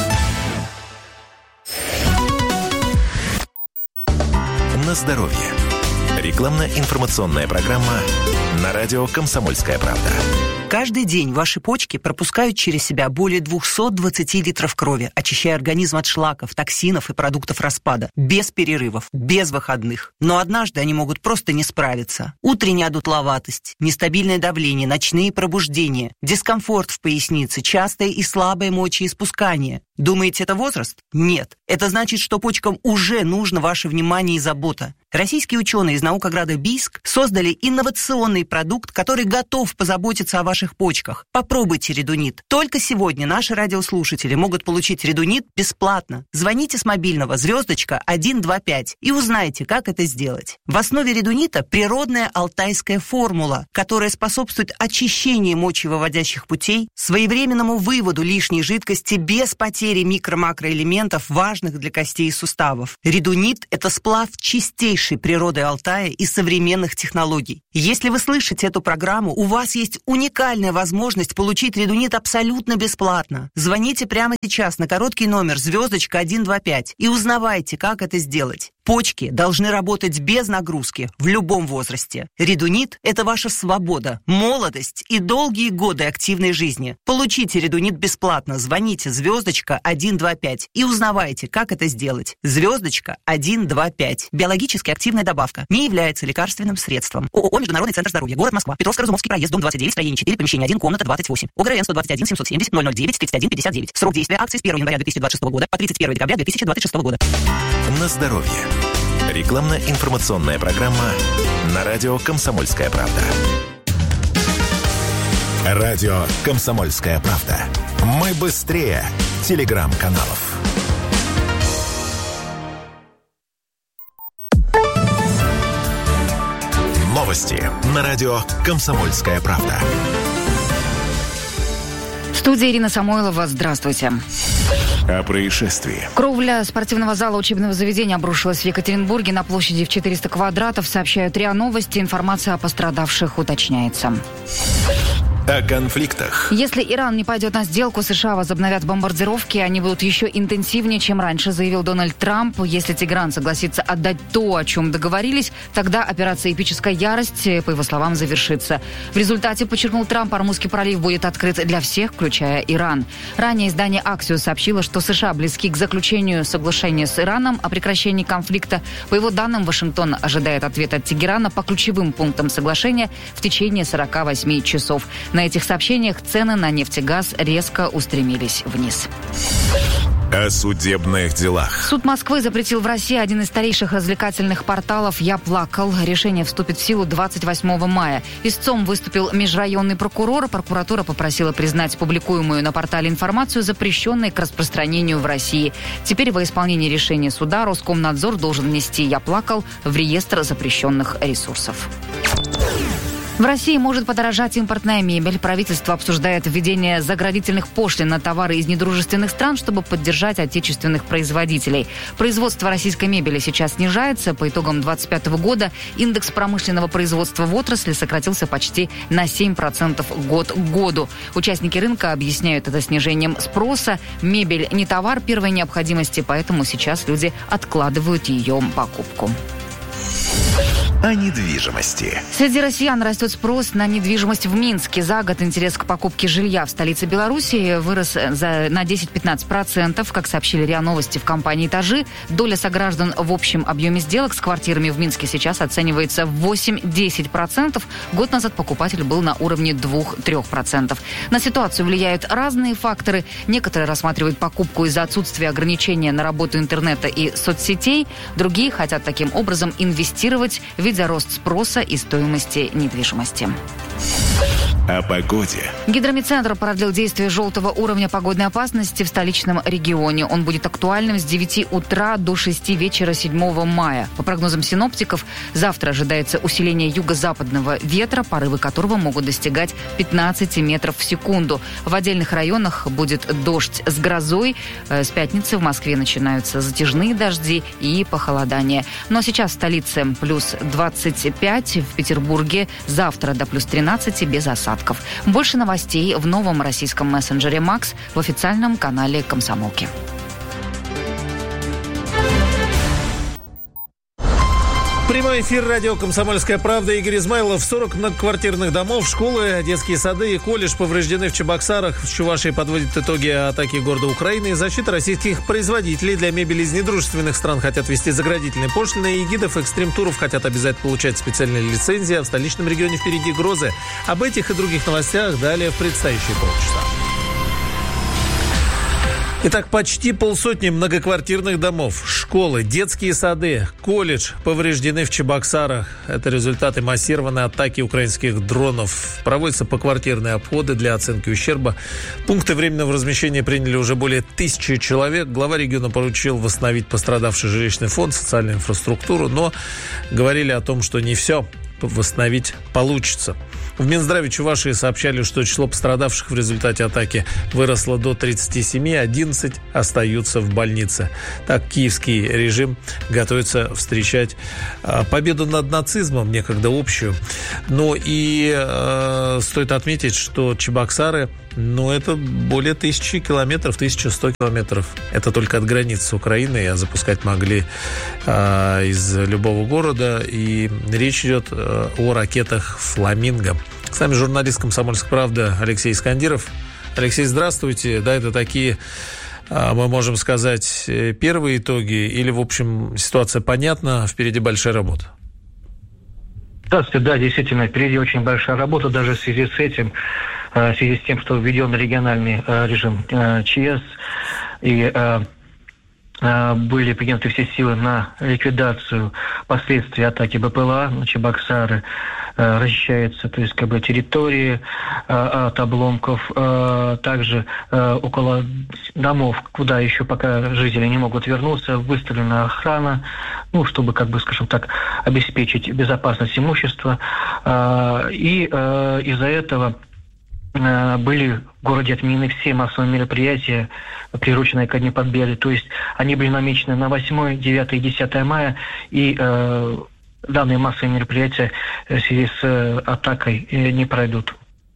На здоровье. Рекламно-информационная программа на радио «Комсомольская правда». Каждый день ваши почки пропускают через себя более 220 литров крови, очищая организм от шлаков, токсинов и продуктов распада. Без перерывов, без выходных. Но однажды они могут просто не справиться. Утренняя одутловатость, нестабильное давление, ночные пробуждения, дискомфорт в пояснице, частое и слабое мочеиспускание. Думаете, это возраст? Нет. Это значит, что почкам уже нужно ваше внимание и забота. Российские ученые из наукограда Бийск создали инновационный продукт, который готов позаботиться о ваших почках. Попробуйте редунит. Только сегодня наши радиослушатели могут получить редунит бесплатно. Звоните с мобильного *125 и узнайте, как это сделать. В основе редунита природная алтайская формула, которая способствует очищению мочевыводящих путей, своевременному выводу лишней жидкости без потери микро-макроэлементов, важных для костей и суставов. Редунит – это сплав чистейшей природы Алтая и современных технологий. Если вы слышите эту программу, у вас есть уникальная возможность получить редунит абсолютно бесплатно. Звоните прямо сейчас на короткий номер *125 и узнавайте, как это сделать. Почки должны работать без нагрузки в любом возрасте. Редунит – это ваша свобода, молодость и долгие годы активной жизни. Получите редунит бесплатно. Звоните *125 и узнавайте, как это сделать. *125. Биологически активная добавка. Не является лекарственным средством. ООО «Международный центр здоровья». Город Москва. Петровско-Разумовский проезд, дом 29, строение 4, помещение 1, комната 28. ОГРН 121 770 009 31 59. Срок действия акции с 1 января 2026 года по 31 декабря 2026 года. На здоровье. Рекламно-информационная программа на радио «Комсомольская правда». Радио «Комсомольская правда». Мы быстрее телеграм-каналов. Новости на радио «Комсомольская правда». В студии Ирина Самойлова. Здравствуйте. О происшествии. Кровля спортивного зала учебного заведения обрушилась в Екатеринбурге на площади в 400 квадратов, сообщают РИА Новости. Информация о пострадавших уточняется. О конфликтах. Если Иран не пойдет на сделку, США возобновят бомбардировки. Они будут еще интенсивнее, чем раньше, заявил Дональд Трамп. Если Тегеран согласится отдать то, о чем договорились, тогда операция «Эпическая ярость», по его словам, завершится. В результате, подчеркнул Трамп, Ормузский пролив будет открыт для всех, включая Иран. Ранее издание «Аксиос» сообщило, что США близки к заключению соглашения с Ираном о прекращении конфликта. По его данным, Вашингтон ожидает ответа от Тегерана по ключевым пунктам соглашения в течение 48 часов. На этих сообщениях цены на нефть и газ резко устремились вниз. О судебных делах. Суд Москвы запретил в России один из старейших развлекательных порталов «Я плакал». Решение вступит в силу 28 мая. Истцом выступил межрайонный прокурор. Прокуратура попросила признать публикуемую на портале информацию запрещенной к распространению в России. Теперь во исполнении решения суда Роскомнадзор должен внести «Я плакал» в реестр запрещенных ресурсов. В России может подорожать импортная мебель. Правительство обсуждает введение заградительных пошлин на товары из недружественных стран, чтобы поддержать отечественных производителей. Производство российской мебели сейчас снижается. По итогам 2025 года индекс промышленного производства в отрасли сократился почти на 7% год к году. Участники рынка объясняют это снижением спроса. Мебель не товар первой необходимости, поэтому сейчас люди откладывают ее покупку. о недвижимости. Среди россиян растет спрос на недвижимость в Минске. За год интерес к покупке жилья в столице Беларуси вырос на 10-15%. Как сообщили РИА Новости в компании «Этажи», доля сограждан в общем объеме сделок с квартирами в Минске сейчас оценивается в 8-10%. Год назад покупатель был на уровне 2-3%. На ситуацию влияют разные факторы. Некоторые рассматривают покупку из-за отсутствия ограничения на работу интернета и соцсетей. Другие хотят таким образом инвестировать, видя рост спроса и стоимости недвижимости. О погоде. Гидромедцентр продлил действие желтого уровня погодной опасности в столичном регионе. Он будет актуальным с 9 утра до 6 вечера 7 мая. По прогнозам синоптиков, завтра ожидается усиление юго-западного ветра, порывы которого могут достигать 15 метров в секунду. В отдельных районах будет дождь с грозой. С пятницы в Москве начинаются затяжные дожди и похолодание. Но сейчас в столице плюс 25, в Петербурге завтра до плюс 13 без осадков. Больше новостей в новом российском мессенджере «Макс» в официальном канале «Комсомолки». Прямой эфир радио «Комсомольская правда». Игорь Измайлов. 40 многоквартирных домов, школы, детские сады и колледж повреждены в Чебоксарах. В Чувашии подводят итоги атаки города Украины. И защита российских производителей для мебели из недружественных стран хотят ввести заградительные пошлины. И гидов экстрим-туров хотят обязать получать специальные лицензии. А в столичном регионе впереди грозы. Об этих и других новостях далее в предстоящие полчаса. Итак, почти полсотни многоквартирных домов, школы, детские сады, колледж повреждены в Чебоксарах. Это результаты массированной атаки украинских дронов. Проводятся поквартирные обходы для оценки ущерба. Пункты временного размещения приняли уже более 1000 человек. Глава региона поручил восстановить пострадавший жилищный фонд, социальную инфраструктуру, но говорили о том, что не все восстановить получится. В Минздраве Чувашии сообщали, что число пострадавших в результате атаки выросло до 37, 11 остаются в больнице. Так, киевский режим готовится встречать победу над нацизмом, некогда общую. Ну и стоит отметить, что Чебоксары, это более 1000 километров, 1100 километров. Это только от границы с Украиной, а запускать могли из любого города. И речь идет о ракетах «Фламинго». С нами журналист «Комсомольской правды» Алексей Искандиров. Алексей, здравствуйте. Да, это такие, мы можем сказать, первые итоги, или, в общем, ситуация понятна, впереди большая работа? Здравствуйте, да, действительно, впереди очень большая работа, даже в связи с этим, в связи с тем, что введен региональный режим ЧС, и были приняты все силы на ликвидацию последствий атаки БПЛА на Чебоксары. Расчищается, то есть территории от обломков, также около домов, куда еще пока жители не могут вернуться, выставлена охрана, чтобы, скажем так, обеспечить безопасность имущества. И из-за этого были в городе отменены все массовые мероприятия, приуроченные ко Дню Победы. То есть они были намечены на 8, 9 и 10 мая, и данные массовые мероприятия в связи с атакой не пройдут.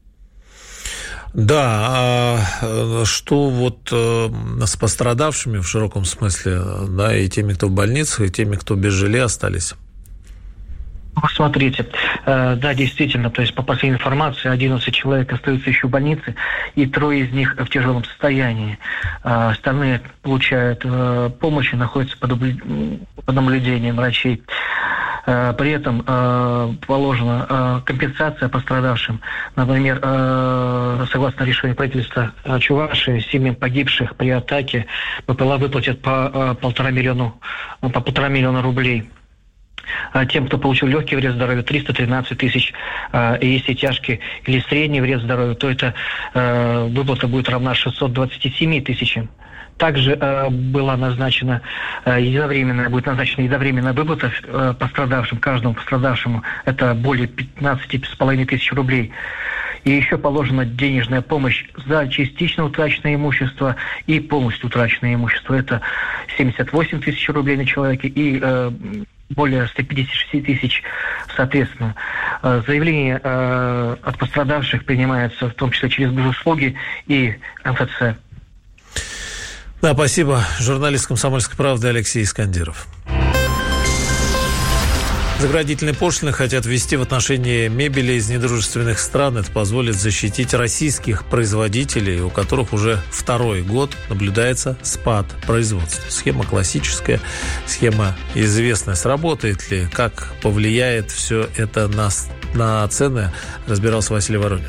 Да, а что с пострадавшими в широком смысле, да, и теми, кто в больницах, и теми, кто без жилья остались? Смотрите, да, действительно, то есть по последней информации 11 человек остаются еще в больнице, и 3 из них в тяжелом состоянии. Остальные получают помощь и находятся под наблюдением врачей. При этом положена компенсация пострадавшим. Например, согласно решению правительства Чувашии, семьям погибших при атаке БПЛА выплатят по 1,5 миллиона рублей. Тем, кто получил легкий вред здоровью, 313 тысяч. И если тяжкий или средний вред здоровью, то эта выплата будет равна 627 тысячам. Также будет назначена единовременная выплата пострадавшим, каждому пострадавшему. Это более 15,5 тысяч рублей. И еще положена денежная помощь за частично утраченное имущество и полностью утраченное имущество. Это 78 тысяч рублей на человека и более 156 тысяч, соответственно. Заявление от пострадавших принимается в том числе через госуслуги и МФЦ. Да, спасибо. Журналист «Комсомольской правды» Алексей Искандиров. Заградительные пошлины хотят ввести в отношении мебели из недружественных стран. Это позволит защитить российских производителей, у которых уже второй год наблюдается спад производства. Схема классическая, схема известная. Сработает ли? Как повлияет все это на цены? Разбирался Василий Воронин.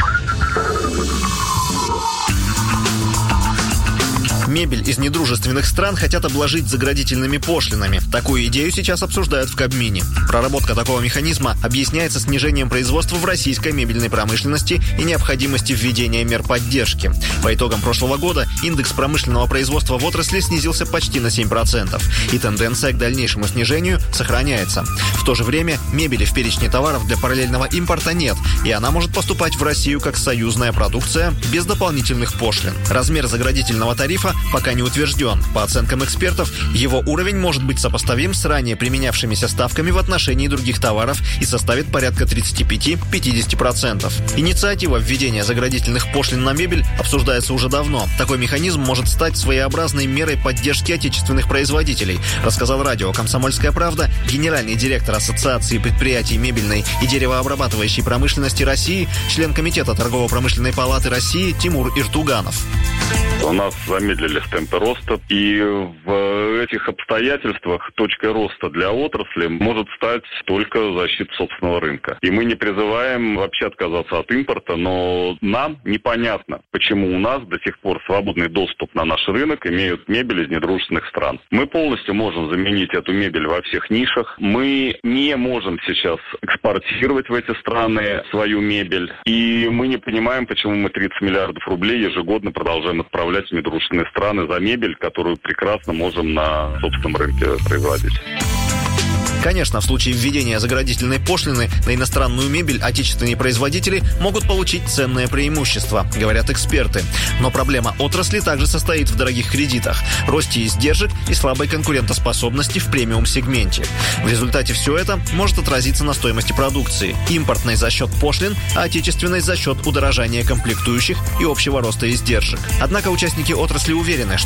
Мебель из недружественных стран хотят обложить заградительными пошлинами. Такую идею сейчас обсуждают в Кабмине. Проработка такого механизма объясняется снижением производства в российской мебельной промышленности и необходимости введения мер поддержки. По итогам прошлого года индекс промышленного производства в отрасли снизился почти на 7%. И тенденция к дальнейшему снижению сохраняется. В то же время мебели в перечне товаров для параллельного импорта нет, и она может поступать в Россию как союзная продукция без дополнительных пошлин. Размер заградительного тарифа пока не утвержден. По оценкам экспертов, его уровень может быть сопоставим с ранее применявшимися ставками в отношении других товаров и составит порядка 35-50%. Инициатива введения заградительных пошлин на мебель обсуждается уже давно. Такой механизм может стать своеобразной мерой поддержки отечественных производителей, рассказал радио «Комсомольская правда» генеральный директор Ассоциации предприятий мебельной и деревообрабатывающей промышленности России, член Комитета торгово-промышленной палаты России Тимур Иртуганов. У нас замедлились темпы роста, и в этих обстоятельствах точкой роста для отрасли может стать только защита собственного рынка. И мы не призываем вообще отказаться от импорта, но нам непонятно, почему у нас до сих пор свободный доступ на наш рынок имеют мебель из недружественных стран. Мы полностью можем заменить эту мебель во всех нишах. Мы не можем сейчас экспортировать в эти страны свою мебель. И мы не понимаем, почему мы 30 миллиардов рублей ежегодно продолжаем отправлять в недружественные страны за мебель, которую прекрасно можем на собственном рынке производить. Конечно, в случае введения заградительной пошлины на иностранную мебель отечественные производители могут получить ценное преимущество, говорят эксперты. Но проблема отрасли также состоит в дорогих кредитах, росте издержек и слабой конкурентоспособности в премиум-сегменте. В результате все это может отразиться на стоимости продукции. Импортной за счет пошлин, а отечественной за счет удорожания комплектующих и общего роста издержек. Однако участники отрасли уверены, что